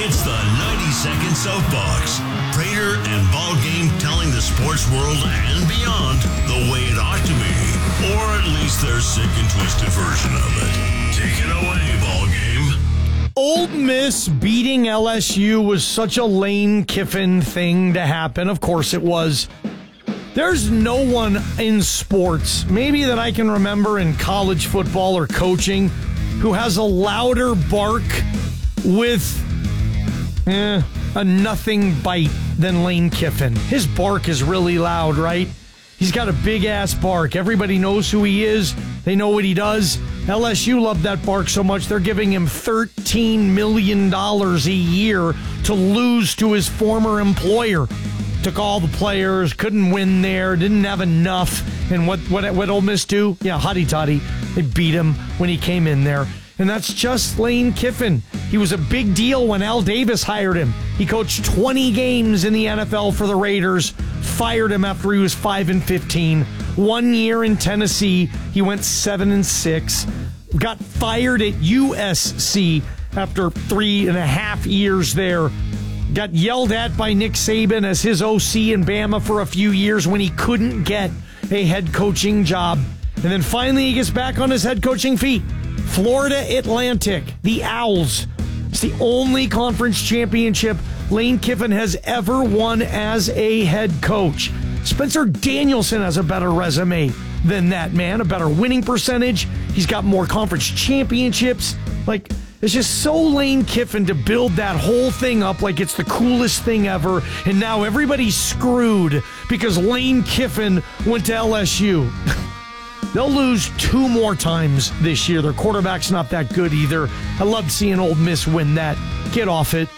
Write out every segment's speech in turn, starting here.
It's the 90-second soapbox. Prater and Ball Game telling the sports world and beyond the way it ought to be. Or at least their sick and twisted version of it. Take it away, Ball Game. Ole Miss beating LSU was such a Lane Kiffin thing to happen. Of course it was. There's no one in sports, maybe that I can remember in college football or coaching, who has a louder bark with a nothing bite than Lane Kiffin. His bark is really loud, right? He's got a big-ass bark. Everybody knows who he is. They know what he does. LSU loved that bark so much, they're giving him $13 million a year to lose to his former employer. Took all the players, couldn't win there, didn't have enough. And what Ole Miss do? Yeah, hotty-toddy. They beat him when he came in there. And that's just Lane Kiffin. He was a big deal when Al Davis hired him. He coached 20 games in the NFL for the Raiders, fired him after he was 5-15. 1 year in Tennessee, he went 7-6. Got fired at USC after 3.5 years there. Got yelled at by Nick Saban as his OC in Bama for a few years when he couldn't get a head coaching job. And then finally he gets back on his head coaching feet. Florida Atlantic, the Owls. It's the only conference championship Lane Kiffin has ever won as a head coach. Spencer Danielson has a better resume than that, man. A better winning percentage. He's got more conference championships. Like, it's just so Lane Kiffin to build that whole thing up like it's the coolest thing ever. And now everybody's screwed because Lane Kiffin went to LSU. They'll lose 2 more times this year. Their quarterback's not that good either. I loved seeing Ole Miss win that. Get off it.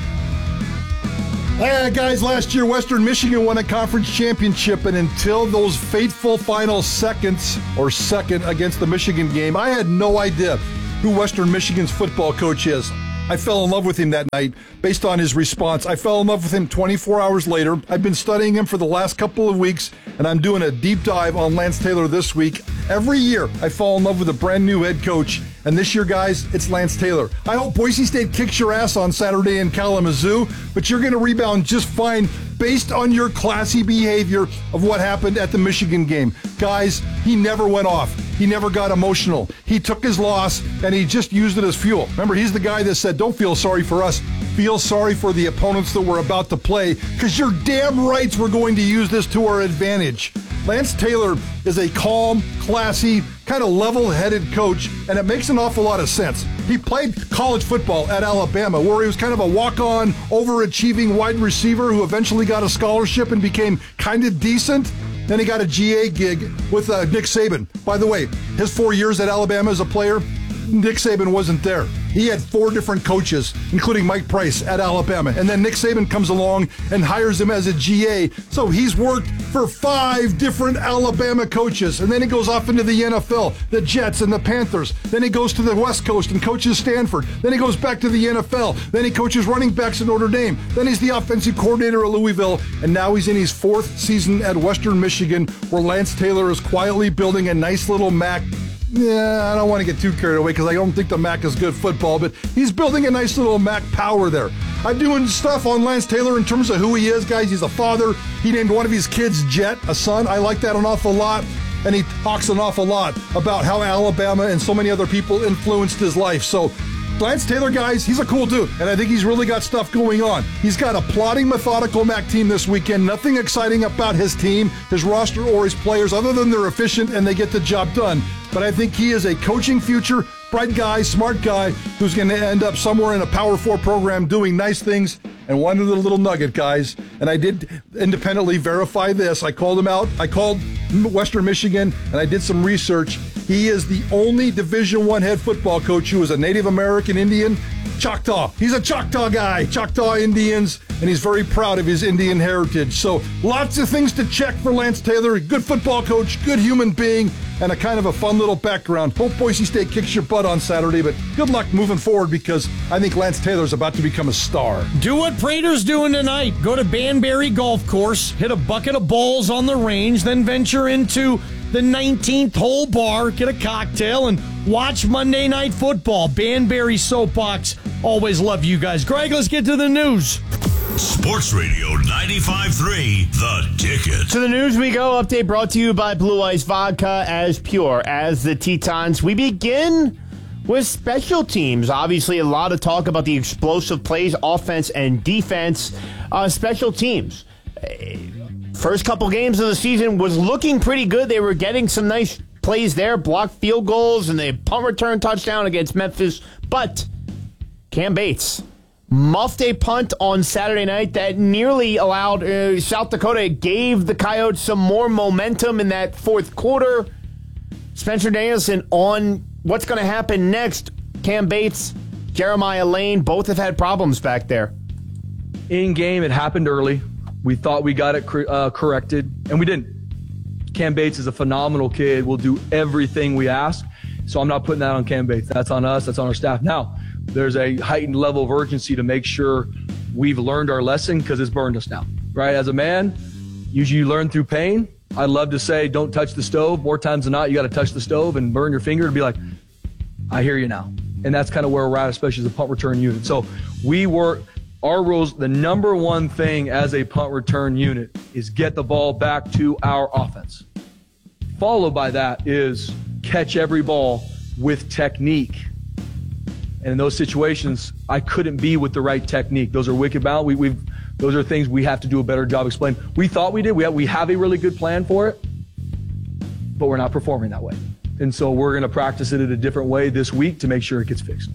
Guys, last year Western Michigan won a conference championship, and until those fateful final seconds, or second against the Michigan game, I had no idea who Western Michigan's football coach is. I fell in love with him that night based on his response. I fell in love with him 24 hours later. I've been studying him for the last couple of weeks, and I'm doing a deep dive on Lance Taylor this week. Every year, I fall in love with a brand new head coach, and this year, guys, it's Lance Taylor. I hope Boise State kicks your ass on Saturday in Kalamazoo, but you're going to rebound just fine based on your classy behavior of what happened at the Michigan game. Guys, he never went off. He never got emotional. He took his loss, and he just used it as fuel. Remember, he's the guy that said, don't feel sorry for us. Feel sorry for the opponents that we're about to play, because you're damn right we're going to use this to our advantage. Lance Taylor is a calm, classy, kind of level-headed coach, and it makes an awful lot of sense. He played college football at Alabama, where he was kind of a walk-on, overachieving wide receiver who eventually got a scholarship and became kind of decent. Then he got a GA gig with Nick Saban. By the way, his 4 years at Alabama as a player, Nick Saban wasn't there. He had 4 different coaches, including Mike Price at Alabama. And then Nick Saban comes along and hires him as a GA. So he's worked for 5 different Alabama coaches. And then he goes off into the NFL, the Jets and the Panthers. Then he goes to the West Coast and coaches Stanford. Then he goes back to the NFL. Then he coaches running backs at Notre Dame. Then he's the offensive coordinator at Louisville. And now he's in his 4th season at Western Michigan, where Lance Taylor is quietly building a nice little MAC. Yeah, I don't want to get too carried away because I don't think the MAC is good football, but he's building a nice little MAC power there. I'm doing stuff on Lance Taylor in terms of who he is, guys. He's a father. He named one of his kids Jet, a son. I like that an awful lot. And he talks an awful lot about how Alabama and so many other people influenced his life. So Lance Taylor, guys, he's a cool dude, and I think he's really got stuff going on. He's got a plodding, methodical MAC team this weekend. Nothing exciting about his team, his roster, or his players, other than they're efficient and they get the job done. But I think he is a coaching future, bright guy, smart guy, who's going to end up somewhere in a Power 4 program doing nice things. And one other little nugget, guys, and I did independently verify this. I called him out. I called Western Michigan, and I did some research. He is the only Division I head football coach who is a Native American Indian, Choctaw. He's a Choctaw guy, Choctaw Indians, and he's very proud of his Indian heritage. So lots of things to check for Lance Taylor. Good football coach, good human being, and a kind of a fun little background. Hope Boise State kicks your butt on Saturday, but good luck moving forward because I think Lance Taylor's about to become a star. Do what Prater's doing tonight. Go to Banbury Golf Course, hit a bucket of balls on the range, then venture into the 19th hole bar, get a cocktail, and watch Monday Night Football. Banbury Soapbox Always love you guys. Greg, let's get to the news. Sports Radio 95.3, The Ticket. To the news we go. Update brought to you by Blue Ice Vodka, as pure as the Tetons. We begin with special teams. Obviously, a lot of talk about the explosive plays, offense and defense. Special teams. First couple games of the season was looking pretty good. They were getting some nice plays there, blocked field goals, and they punt return touchdown against Memphis. But Cam Bates muffed a punt on Saturday night that nearly allowed South Dakota, gave the Coyotes some more momentum in that fourth quarter. Spencer Danielson on what's going to happen next. Cam Bates, Jeremiah Lane, both have had problems back there. In game, it happened early. We thought we got it corrected, and we didn't. Cam Bates is a phenomenal kid. We'll do everything we ask. So I'm not putting that on Cam Bates. That's on us. That's on our staff. Now, there's a heightened level of urgency to make sure we've learned our lesson because it's burned us now, right? As a man, usually you learn through pain. I love to say, don't touch the stove. More times than not, you got to touch the stove and burn your finger and be like, I hear you now. And that's kind of where we're at, especially as a punt return unit. So our rules, the number one thing as a punt return unit is get the ball back to our offense. Followed by that is catch every ball with technique. And in those situations, I couldn't be with the right technique. Those are wicked balance. Those are things we have to do a better job explaining. We thought we did. We have a really good plan for it, but we're not performing that way. And so we're going to practice it in a different way this week to make sure it gets fixed.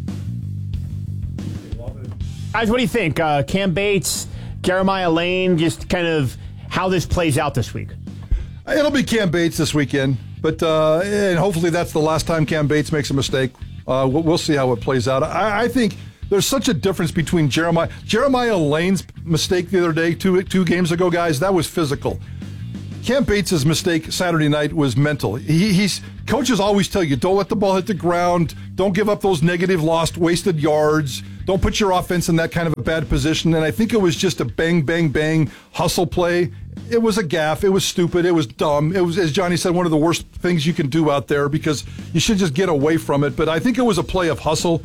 Guys, what do you think? Cam Bates, Jeremiah Lane, just kind of how this plays out this week. It'll be Cam Bates this weekend, but and hopefully that's the last time Cam Bates makes a mistake. We'll see how it plays out. I think there's such a difference between Jeremiah Lane's mistake the other day, two games ago, guys. That was physical. Cam Bates' mistake Saturday night was mental. Coaches always tell you, don't let the ball hit the ground. Don't give up those negative, wasted yards. Don't put your offense in that kind of a bad position. And I think it was just a bang, bang, bang hustle play. It was a gaffe. It was stupid. It was dumb. It was, as Johnny said, one of the worst things you can do out there because you should just get away from it. But I think it was a play of hustle.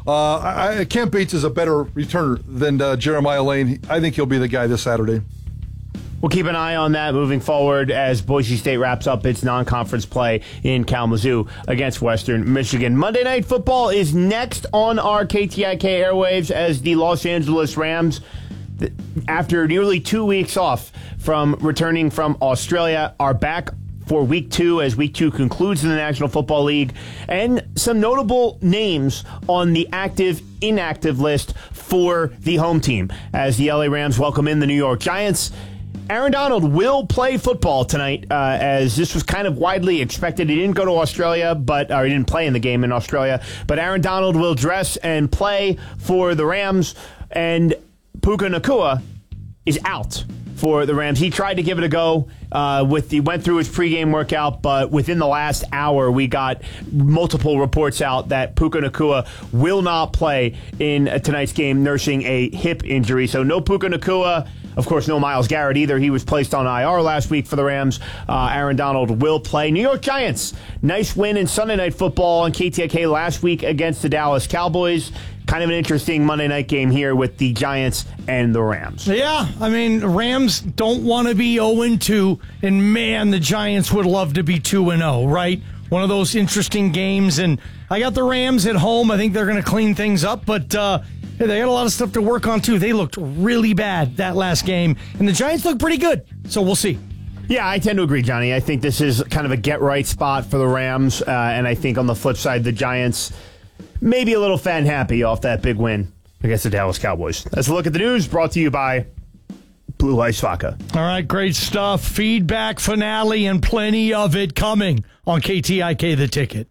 Cam Bates is a better returner than Jeremiah Lane. I think he'll be the guy this Saturday. We'll keep an eye on that moving forward as Boise State wraps up its non-conference play in Kalamazoo against Western Michigan. Monday Night Football is next on our KTIK airwaves as the Los Angeles Rams, after nearly 2 weeks off from returning from Australia, are back for Week 2 as Week 2 concludes in the National Football League. And some notable names on the active-inactive list for the home team as the LA Rams welcome in the New York Giants. Aaron Donald will play football tonight, as this was kind of widely expected. He didn't go to Australia, or he didn't play in the game in Australia. But Aaron Donald will dress and play for the Rams, and Puka Nacua is out for the Rams. He tried to give it a go. He went through his pregame workout, but within the last hour, we got multiple reports out that Puka Nacua will not play in tonight's game, nursing a hip injury. So no Puka Nacua. Of course, no Myles Garrett either. He was placed on IR last week for the Rams. Aaron Donald will play. New York Giants, nice win in Sunday Night Football on KTIK last week against the Dallas Cowboys. Kind of an interesting Monday night game here with the Giants and the Rams. Yeah, I mean, Rams don't want to be 0-2, and man, the Giants would love to be 2-0, right? One of those interesting games, and I got the Rams at home. I think they're going to clean things up, but they got a lot of stuff to work on, too. They looked really bad that last game, and the Giants look pretty good, so we'll see. Yeah, I tend to agree, Johnny. I think this is kind of a get-right spot for the Rams, and I think on the flip side, the Giants maybe a little fat and happy off that big win against the Dallas Cowboys. Let's look at the news brought to you by Blue Ice Vodka. All right, great stuff. Feedback finale and plenty of it coming on KTIK The Ticket.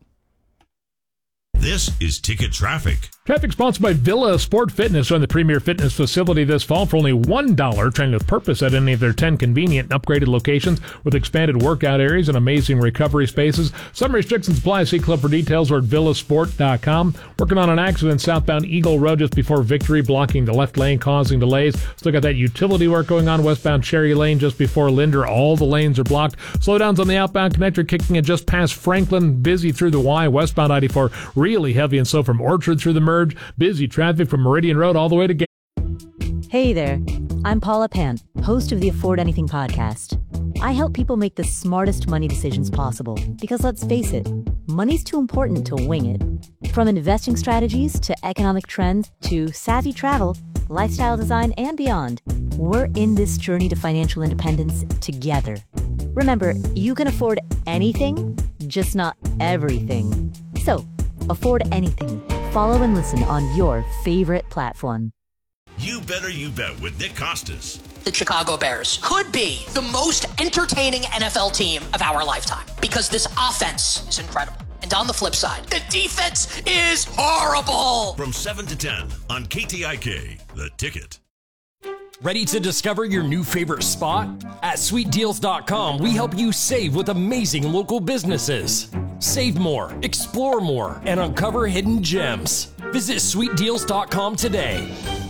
This is Ticket Traffic. Traffic sponsored by Villa Sport Fitness on the premier fitness facility this fall for only $1. Train with purpose at any of their 10 convenient and upgraded locations with expanded workout areas and amazing recovery spaces. Some restrictions apply. See club for details or at villasport.com. Working on an accident southbound Eagle Road just before Victory, blocking the left lane, causing delays. Still got that utility work going on westbound Cherry Lane just before Linder. All the lanes are blocked. Slowdowns on the outbound connector kicking in just past Franklin. Busy through the Y. Westbound I-84 really heavy, and so from Orchard through the merge. Busy traffic from Meridian Road all the way to Hey there, I'm Paula Pant, host of the Afford Anything podcast. I help people make the smartest money decisions possible because, let's face it, money's too important to wing it. From investing strategies to economic trends to savvy travel, lifestyle design, and beyond, we're in this journey to financial independence together. Remember, you can afford anything, just not everything. So, afford anything. Follow and listen on your favorite platform. You Better You Bet with Nick Costas. The Chicago Bears could be the most entertaining NFL team of our lifetime because this offense is incredible. And on the flip side, the defense is horrible. From 7 to 10 on KTIK, The Ticket. Ready to discover your new favorite spot? At SweetDeals.com, we help you save with amazing local businesses. Save more, explore more, and uncover hidden gems. Visit SweetDeals.com today.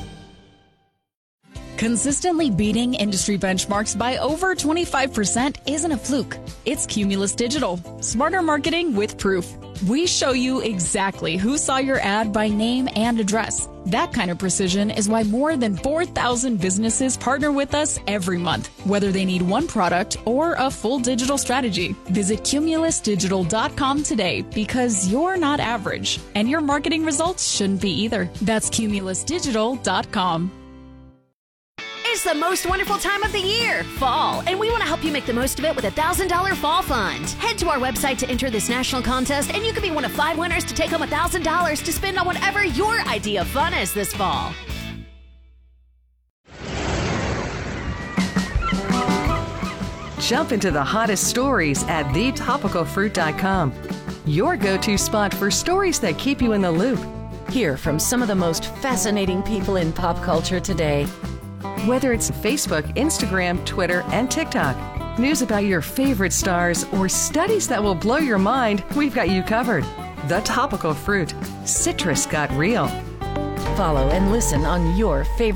Consistently beating industry benchmarks by over 25% isn't a fluke. It's Cumulus Digital. Smarter marketing with proof. We show you exactly who saw your ad by name and address. That kind of precision is why more than 4,000 businesses partner with us every month, whether they need one product or a full digital strategy. Visit CumulusDigital.com today because you're not average, and your marketing results shouldn't be either. That's CumulusDigital.com. It's the most wonderful time of the year, fall, and we want to help you make the most of it with a $1,000 fall fund. Head to our website to enter this national contest, and you could be one of 5 winners to take home $1,000 to spend on whatever your idea of fun is this fall. Jump into the hottest stories at thetopicalfruit.com. Your go-to spot for stories that keep you in the loop. Hear from some of the most fascinating people in pop culture today. Whether it's Facebook, Instagram, Twitter, and TikTok, news about your favorite stars, or studies that will blow your mind, we've got you covered. The Topical Fruit. Citrus got real. Follow and listen on your favorite